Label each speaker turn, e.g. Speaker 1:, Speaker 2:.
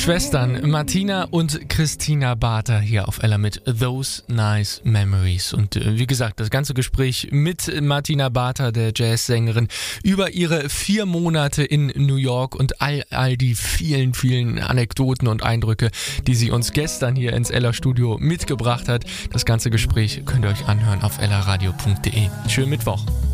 Speaker 1: Schwestern Martina und Christina Barter hier auf Ella mit Those Nice Memories. Und wie gesagt, das ganze Gespräch mit Martina Barter, der Jazzsängerin, über ihre 4 Monate in New York und all die vielen, vielen Anekdoten und Eindrücke, die sie uns gestern hier ins Ella Studio mitgebracht hat. Das ganze Gespräch könnt ihr euch anhören auf ellaradio.de. Schönen Mittwoch.